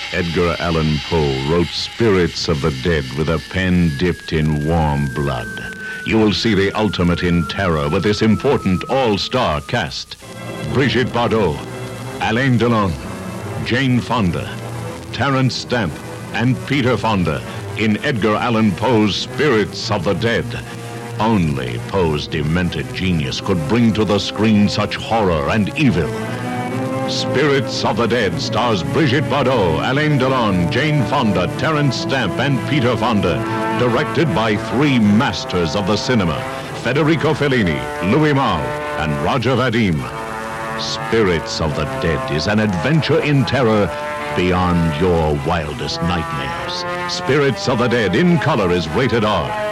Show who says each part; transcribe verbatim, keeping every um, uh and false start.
Speaker 1: Edgar Allan Poe wrote Spirits of the Dead with a pen dipped in warm blood. You will see the ultimate in terror with this important all-star cast. Brigitte Bardot, Alain Delon, Jane Fonda, Terence Stamp, and Peter Fonda in Edgar Allan Poe's Spirits of the Dead. Only Poe's demented genius could bring to the screen such horror and evil. Spirits of the Dead stars Brigitte Bardot, Alain Delon, Jane Fonda, Terence Stamp, and Peter Fonda. Directed by three masters of the cinema, Federico Fellini, Louis Malle, and Roger Vadim. Spirits of the Dead is an adventure in terror beyond your wildest nightmares. Spirits of the Dead in color is rated R.